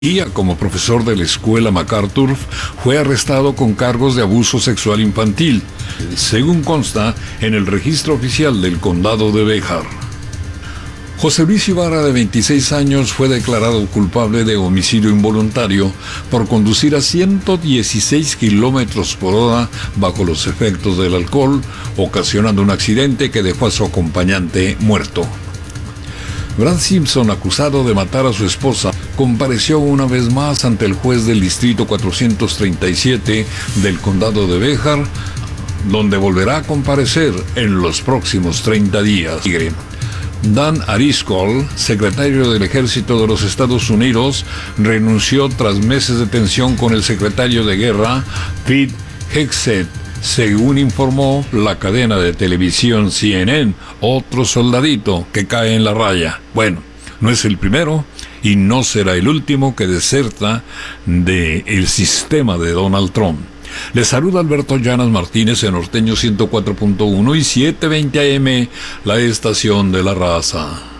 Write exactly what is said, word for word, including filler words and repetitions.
Como profesor de la escuela MacArthur, fue arrestado con cargos de abuso sexual infantil, según consta en el registro oficial del condado de Béjar. José Luis Ibarra, de veintiséis años, fue declarado culpable de homicidio involuntario por conducir a ciento dieciséis kilómetros por hora bajo los efectos del alcohol, ocasionando un accidente que dejó a su acompañante muerto. Brad Simpson, acusado de matar a su esposa, compareció una vez más ante el juez del distrito cuatrocientos treinta y siete del condado de Béjar, donde volverá a comparecer en los próximos treinta días. Dan Ariscoll, secretario del Ejército de los Estados Unidos, renunció tras meses de tensión con el secretario de Guerra, Pete Hegseth, según informó la cadena de televisión C N N. Otro soldadito que cae en la raya. Bueno, no es el primero y no será el último que deserta del sistema de Donald Trump. Les saluda Alberto Llanas Martínez en Norteño ciento cuatro punto uno y setecientos veinte A M, la estación de la raza.